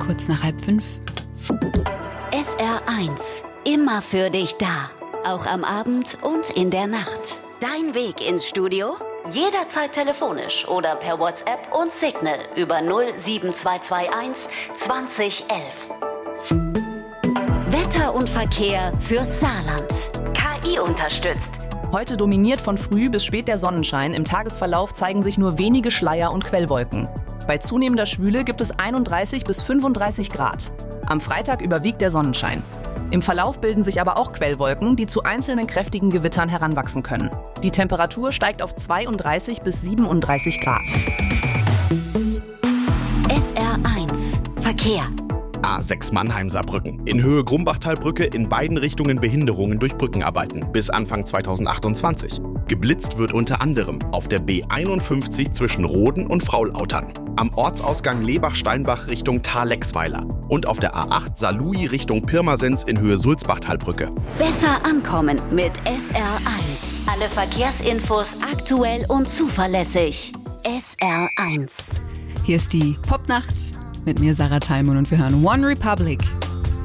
kurz nach 4:30. SR1, immer für dich da. Auch am Abend und in der Nacht. Dein Weg ins Studio? Jederzeit telefonisch oder per WhatsApp und Signal über 07221 2011. Wetter und Verkehr fürs Saarland. KI unterstützt. Heute dominiert von früh bis spät der Sonnenschein. Im Tagesverlauf zeigen sich nur wenige Schleier und Quellwolken. Bei zunehmender Schwüle gibt es 31 bis 35 Grad. Am Freitag überwiegt der Sonnenschein. Im Verlauf bilden sich aber auch Quellwolken, die zu einzelnen kräftigen Gewittern heranwachsen können. Die Temperatur steigt auf 32 bis 37 Grad. SR1 Verkehr. A6 Mannheim-Saarbrücken. In Höhe Grumbachtalbrücke in beiden Richtungen Behinderungen durch Brückenarbeiten bis Anfang 2028. Geblitzt wird unter anderem auf der B51 zwischen Roden und Fraulautern, am Ortsausgang Lebach-Steinbach Richtung Thalexweiler und auf der A8 Saarlouis Richtung Pirmasens in Höhe Sulzbachtalbrücke. Besser ankommen mit SR1. Alle Verkehrsinfos aktuell und zuverlässig. SR1. Hier ist die Popnacht mit mir, Sarah Thalmann, und wir hören One Republic.